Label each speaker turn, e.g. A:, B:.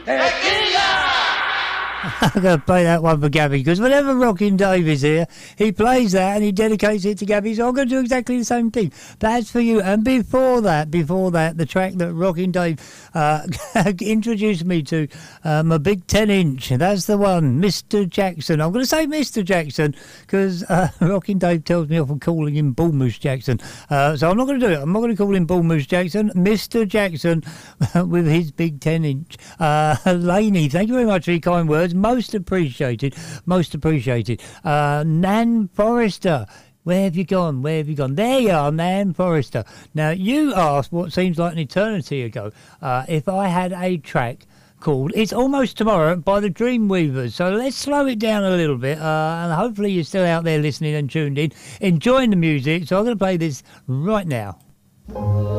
A: I'm going to play that one for Gabby, because whenever Rockin' Dave is here, he plays that and he dedicates it to Gabby, so I'm going to do exactly the same thing. That's for you. And before that, the track that Rockin' Dave introduced me to, my big 10-inch, that's the one, Mr. Jackson. I'm going to say Mr. Jackson, because Rockin' Dave tells me off for calling him Bull Moose Jackson. So I'm not going to do it. I'm not going to call him Bull Moose Jackson. Mr. Jackson with his big 10-inch. Laney, thank you very much for your kind words. Most appreciated. Nan Forrester, where have you gone? There you are, Nan Forrester. Now, you asked what seems like an eternity ago if I had a track called It's Almost Tomorrow by the Dreamweavers. So let's slow it down a little bit, and hopefully you're still out there listening and tuned in, enjoying the music. So I'm going to play this right now.